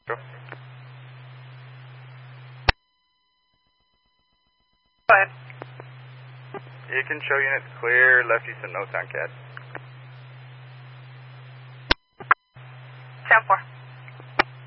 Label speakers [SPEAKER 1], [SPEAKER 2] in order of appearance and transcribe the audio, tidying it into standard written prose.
[SPEAKER 1] Go
[SPEAKER 2] ahead.
[SPEAKER 1] You can show units clear, left Houston, no sound CAD.